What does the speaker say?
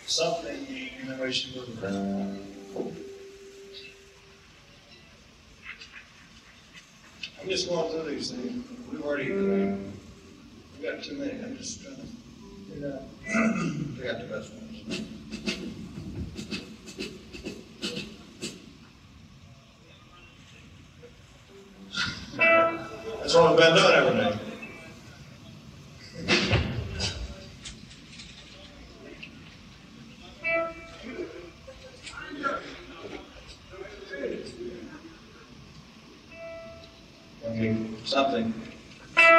something, and then we should move around. I'm just going through these things. We've got too many. I'm just trying to figure out. Figure out the best ones. That's what we've been doing every day.